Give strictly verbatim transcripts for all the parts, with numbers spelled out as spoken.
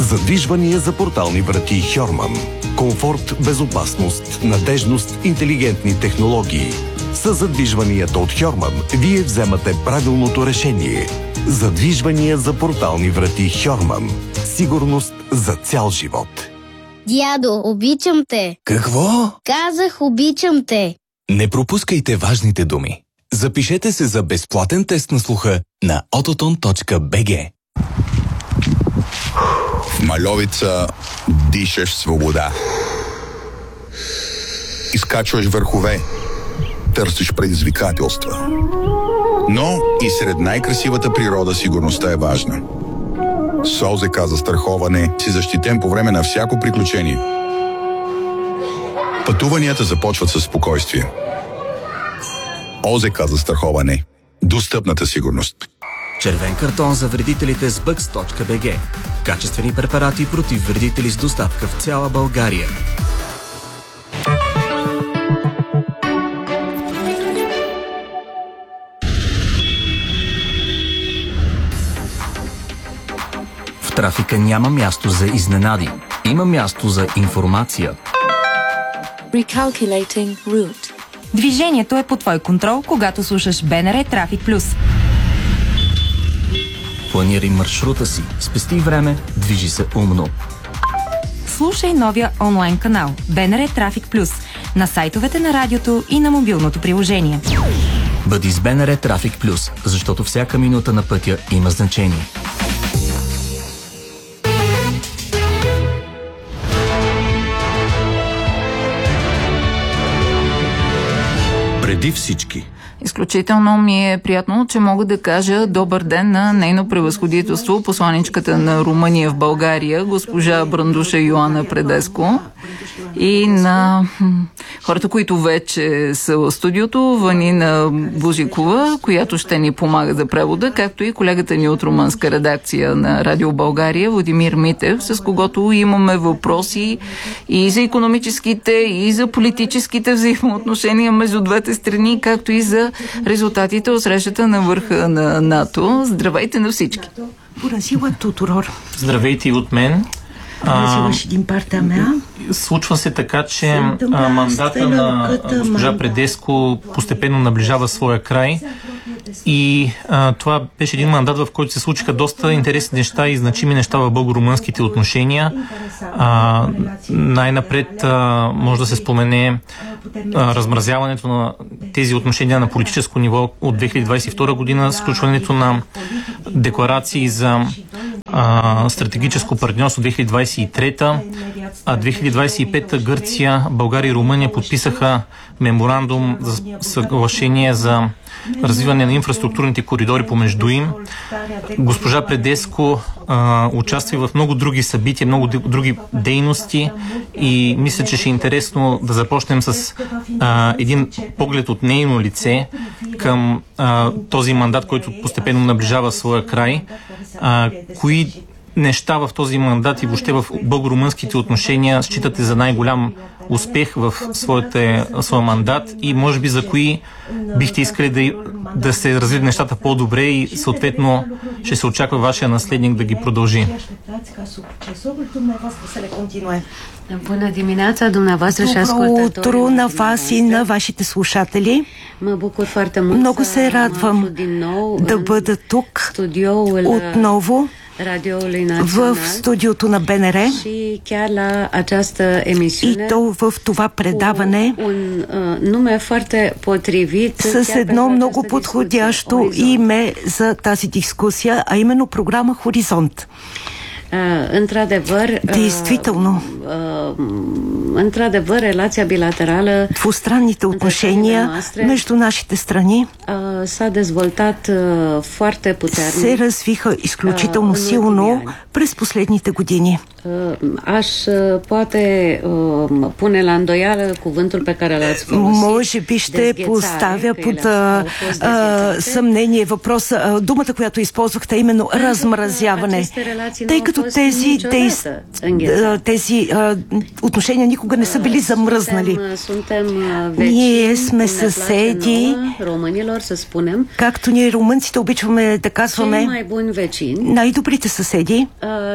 Задвижвания за портални врати Hjormann. Комфорт, безопасност, надежност, интелигентни технологии. С задвижванията от Hjormann вие вземате правилното решение. Задвижвания за портални врати Hjormann. Сигурност за цял живот. Дядо, обичам те. Какво? Казах, обичам те. Не пропускайте важните думи. Запишете се за безплатен тест на слуха на autoton точка би джи. В Мальовица дишаш свобода. Изкачваш върхове. Търсиш предизвикателства. Но и сред най-красивата природа сигурността е важна. С ОЗК застраховане си защитен по време на всяко приключение. Пътуванията започват със спокойствие. ОЗК застраховане. Достъпната сигурност. Червен картон за вредителите с бъкс точка би джи. Качествени препарати против вредители с доставка в цяла България. В трафика няма място за изненади. Има място за информация. Recalculating route. Движението е под твой контрол, когато слушаш БНР Трафик Плюс. Планирай маршрута си, спести време, движи се умно. Слушай новия онлайн канал БНР Трафик Плюс на сайтовете на радиото и на мобилното приложение. Бъди с БНР Трафик Плюс, защото всяка минута на пътя има значение. Преди всички. Изключително ми е приятно, че мога да кажа добър ден на нейно превъзходителство, посланичката на Румъния в България, госпожа Брандуша Йоана Предеско, и на хората, които вече са в студиото, Ванина Бузикова, която ще ни помага за превода, както и колегата ни от румънска редакция на Радио България, Владимир Митев, с когото имаме въпроси и за икономическите, и за политическите взаимоотношения между двете страни, както и за резултатите от срещата на върха на НАТО. Здравейте на всички! Здравейте и от мен. А, случва се така, че а, мандата на госпожа Предеско постепенно наближава своя край и а, това беше един мандат, в който се случиха доста интересни неща и значими неща в българо-румънските отношения. А, най-напред а, може да се спомене а, размразяването на тези отношения на политическо ниво от две хиляди двадесет и втора година, сключването на декларации за а, стратегическо партньорство две хиляди двадесет и трета, а две хиляди двадесет и пета Гърция, България и Румъния подписаха меморандум за съглашение за развиване на инфраструктурните коридори помежду им. Госпожа Предеско а, участва в много други събития, много други дейности и мисля, че ще е интересно да започнем с а, един поглед от нейно лице към а, този мандат, който постепенно наближава своя край. А, кои неща в този мандат и въобще в българо-румънските отношения считате за най-голям успех в своята, своя мандат и може би за кои бихте искали да, да се развият нещата по-добре и съответно ще се очаква вашия наследник да ги продължи. Добро утро на вас и на вашите слушатели. Много се радвам да бъда тук отново в студиото на БНР и то в това предаване с едно много подходящо име за тази дискусия, а именно програма Хоризонт. Действително, двустранните отношения между нашите страни се развиха изключително силно през последните години. Може би ще поставя под а, а, съмнение въпроса, а, думата, която използвахте, именно размразяване, тъй като тези, тези, тези а, отношения никога не са били замръзнали. Ние сме съседи, както ние румънците обичаме да казваме, най-добрите съседи,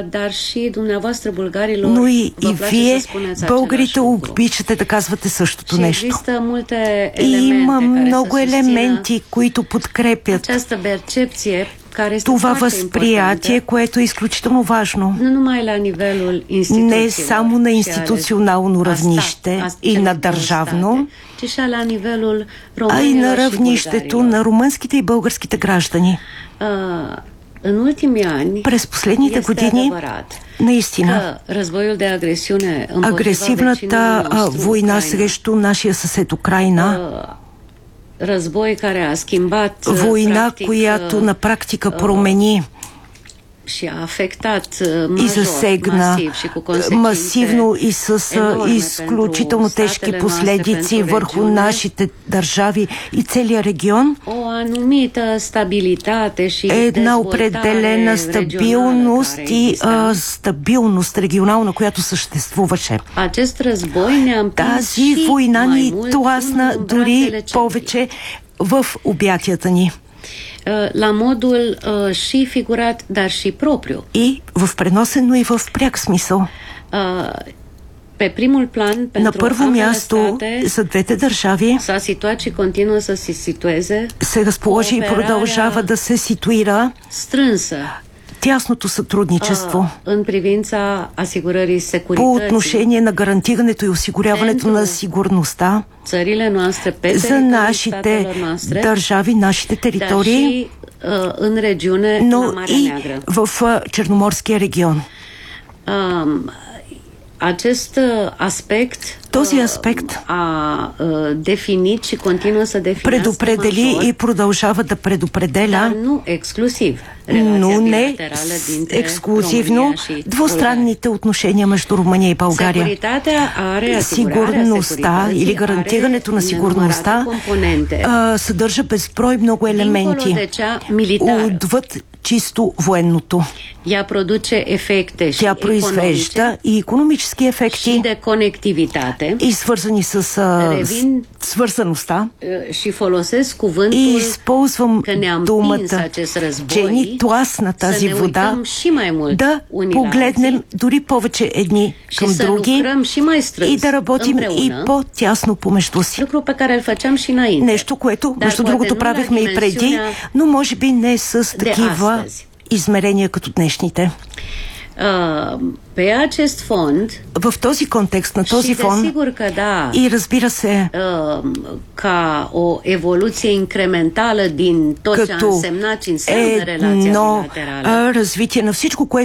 но и, и вие, българите, обичате да казвате същото нещо. И има много елементи, които подкрепят това възприятие, което е изключително важно. Не само на институционално равнище и на държавно, а и на равнището на румънските и българските граждани. През последните години наистина агресивната война срещу нашия съсед Украйна, война, която на практика промени и засегна масивно и с изключително тежки последици върху нашите държави и целия регион, е една определена стабилност и а, стабилност регионална, която съществуваше. Тази война ни тласна дори повече в обятията ни. La modul uh, și figurat, dar și propriu. И в преносен, но и в пряк смисъл. Uh, Pe primul plan, на първо място за двете държави s-a situat și continuă să se situeze се разположи и продължава да се ситуира strânsă тясното сътрудничество по отношение на гарантирането и осигуряването на сигурността за нашите държави, нашите територии, но и в Черноморския регион. Този аспект предопредели и продължава да предопределя, но не ексклузивно, двустранните отношения между Румъния и България. Сигурността или гарантирането на сигурността съдържа безброй много елементи отвъд чисто военното. Тя произвежда и икономически ефекти, и свързани с а, свързаността. И използвам думата, че ни тласна тази вода да погледнем дори повече едни към други и да работим и по-тясно помежду си. Нещо, което, между другото, правихме и преди, но може би не с такива измерения като днешните. В този контекст на този фон и разбира се като едно развитие на всичко, което